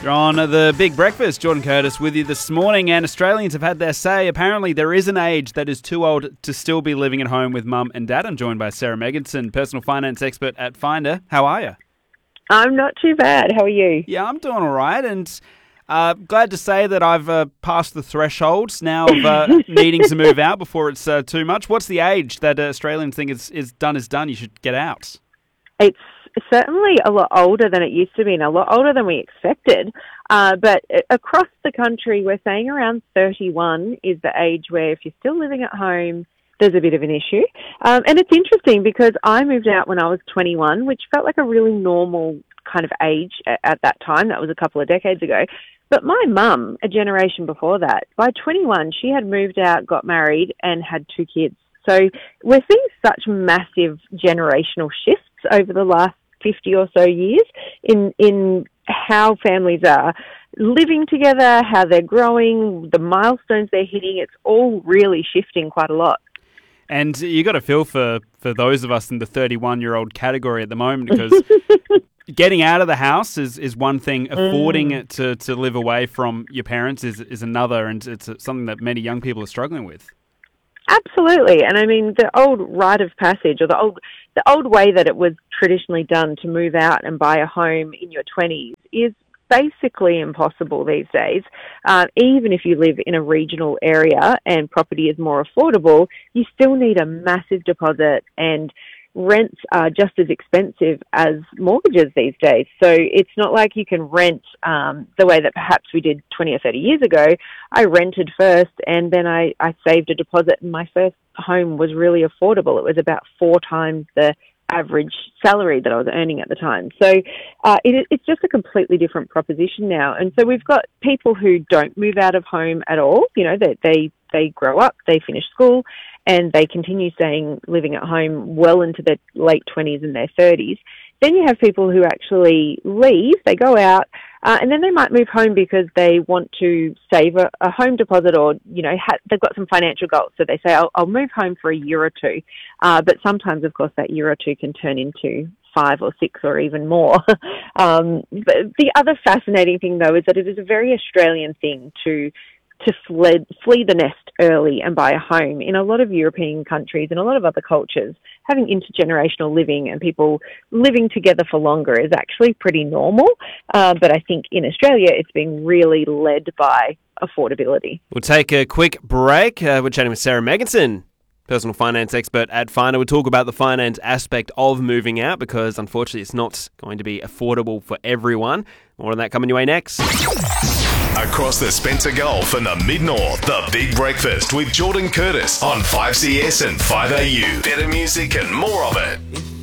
You're on the Big Breakfast. Jordan Curtis with you this morning, and Australians have had their say. Apparently, there is an age that is too old to still be living at home with mum and dad. I'm joined by Sarah Megginson, personal finance expert at Finder. How are you? I'm not too bad. How are you? Yeah, I'm doing all right, and glad to say that I've passed the threshold now of needing to move out before it's too much. What's the age that Australians think is done is done? You should get out. It's certainly a lot older than it used to be and a lot older than we expected. But across the country, we're saying around 31 is the age where if you're still living at home, there's a bit of an issue. And it's interesting because I moved out when I was 21, which felt like a really normal kind of age at that time. That was a couple of decades ago. But my mum, a generation before that, by 21, she had moved out, got married, and had 2 kids. So we're seeing such massive generational shifts over the last 50 or so years in how families are living together, how they're growing, the milestones they're hitting. It's all really shifting quite a lot. And you got to feel for those of us in the 31-year-old category at the moment, because getting out of the house is one thing. Affording it to live away from your parents is another, and it's something that many young people are struggling with. Absolutely. And I mean, the old rite of passage, or the old way that it was traditionally done to move out and buy a home in your 20s is basically impossible these days. Even if you live in a regional area and property is more affordable, you still need a massive deposit, and rents are just as expensive as mortgages these days. So it's not like you can rent the way that perhaps we did 20 or 30 years ago. I rented first, and then I saved a deposit, and my first home was really affordable. It was about 4 times the average salary that I was earning at the time. So it's just a completely different proposition now. And so we've got people who don't move out of home at all. You know, they grow up, they finish school, and they continue living at home well into their late 20s and their 30s. Then you have people who actually leave, they go out, and then they might move home because they want to save a home deposit, or, you know, they've got some financial goals. So they say, I'll move home for a year or 2. But sometimes, of course, that year or 2 can turn into 5 or 6 or even more. But the other fascinating thing, though, is that it is a very Australian thing to flee the nest early and buy a home. In a lot of European countries and a lot of other cultures, having intergenerational living and people living together for longer is actually pretty normal. But I think in Australia, it's being really led by affordability. We'll take a quick break. We're chatting with Sarah Megginson, personal finance expert at Finder. We'll talk about the finance aspect of moving out, because unfortunately it's not going to be affordable for everyone. More on that coming your way next. Across the Spencer Gulf and the Mid-North, the Big Breakfast with Jordan Curtis on 5CS and 5AU. Better music and more of it.